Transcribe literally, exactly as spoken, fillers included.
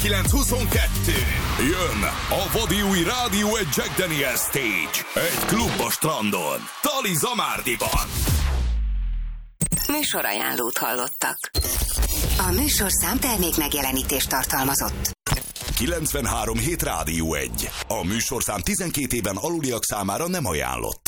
tizenkilenc huszonkettő. Jön a vadi új Rádió egy Jack Daniel Stage. Egy klub a strandon. Tali Zamárdiban. Műsorajánlót hallottak. A műsorszám termék megjelenítést tartalmazott. kilencvenhárom hét Rádió egy. A műsorszám tizenkét éven aluliak számára nem ajánlott.